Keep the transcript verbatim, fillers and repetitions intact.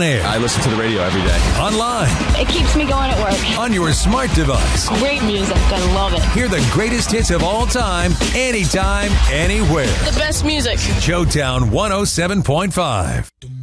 On air. I listen to the radio every day. Online. It keeps me going at work. On your smart device. Great music. I love it. Hear the greatest hits of all time, anytime, anywhere. The best music. Showtown one oh seven point five.